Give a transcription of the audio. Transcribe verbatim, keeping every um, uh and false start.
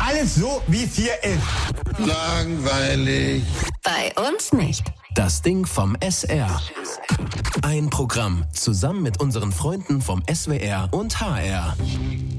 alles so, wie es hier ist. Langweilig. Bei uns nicht. Das Ding vom S R. Ein Programm zusammen mit unseren Freunden vom S W R und H R.